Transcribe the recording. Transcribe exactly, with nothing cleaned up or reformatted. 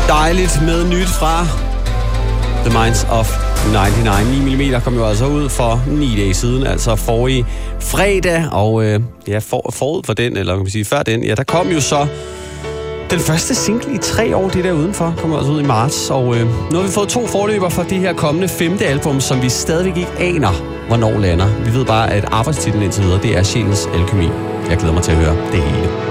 Dejligt med nyt fra The Minds of nioghalvfems. ni millimeter kom jo altså ud for ni dage siden, altså forrige fredag, og øh, ja, for, forud for den, eller kan man sige før den, ja, der kom jo så den første single i tre år, det der udenfor, kom altså ud i marts, og øh, nu har vi fået to forløber for det her kommende femte album, som vi stadigvæk ikke aner, hvornår lander. Vi ved bare, at arbejdstitlen indtil videre, det er Sjælens Alkemi. Jeg glæder mig til at høre det hele.